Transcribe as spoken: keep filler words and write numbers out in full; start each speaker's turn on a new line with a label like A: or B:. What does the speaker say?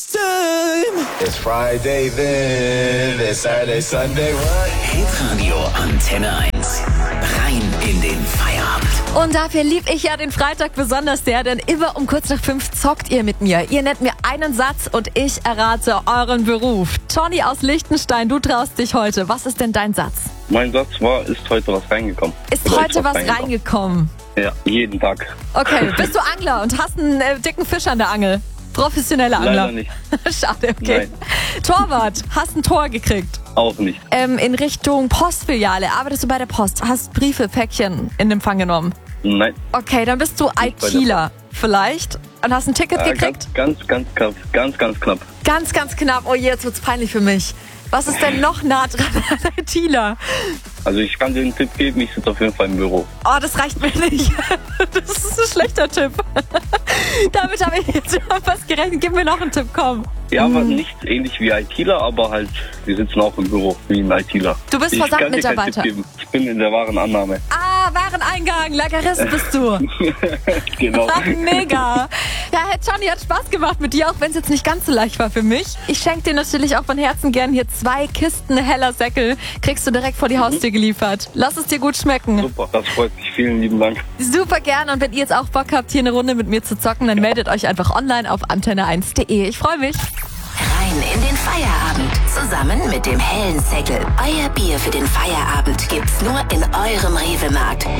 A: It's Friday then, it's Saturday, Sunday, what?
B: Hitradio Antenne eins. Rein in den Feierabend.
C: Und dafür lieb ich ja den Freitag besonders sehr, denn immer um kurz nach fünf zockt ihr mit mir. Ihr nennt mir einen Satz und ich errate euren Beruf. Johnny aus Liechtenstein, du traust dich heute. Was ist denn dein Satz?
D: Mein Satz war, ist heute was reingekommen.
C: Ist
D: Oder
C: heute was reingekommen?
D: Ja, jeden Tag.
C: Okay, bist du Angler und hast einen äh, dicken Fisch an der Angel? Professioneller Angler?
D: Leider nicht.
C: Schade, okay.
D: Nein.
C: Torwart, hast ein Tor gekriegt?
D: Auch nicht.
C: Ähm, in Richtung Postfiliale, arbeitest du bei der Post? Hast Briefe, Päckchen in Empfang genommen?
D: Nein.
C: Okay, dann bist du ITler vielleicht und hast ein Ticket
D: Äh,
C: gekriegt?
D: ganz, ganz, ganz knapp. Ganz, ganz knapp.
C: Ganz, ganz knapp. Oh je, jetzt wird's peinlich für mich. Was ist denn noch nah dran an ITler?
D: Also ich kann dir einen Tipp geben, ich sitze auf jeden Fall im Büro.
C: Oh, das reicht mir nicht. Das ist ein schlechter Tipp. Damit habe ich jetzt schon fast gerechnet. Gib mir noch einen Tipp, komm.
D: Ja, aber nicht ähnlich wie ITler, aber halt, wir sitzen auch im Büro wie ein ITler.
C: Du bist
D: Ich kann dir keinen
C: Versandmitarbeiter.
D: Tipp geben. Ich bin in der Warenannahme.
C: Ah, Wareneingang, Lagerist bist du.
D: Genau.
C: Ach, mega. Ja, hey, Johnny, hat Spaß gemacht mit dir, auch wenn es jetzt nicht ganz so leicht war für mich. Ich schenke dir natürlich auch von Herzen gern hier zwei Kisten heller Säckel. Kriegst du direkt vor die Haustür geliefert. Lass es dir gut schmecken.
D: Super, das freut mich. Vielen lieben Dank.
C: Super gern. Und wenn ihr jetzt auch Bock habt, hier eine Runde mit mir zu zocken, dann meldet euch einfach online auf antenne eins punkt de. Ich freue mich.
B: Rein in den Feierabend. Zusammen mit dem hellen Säckel. Euer Bier für den Feierabend gibt's nur in eurem Rewe-Markt.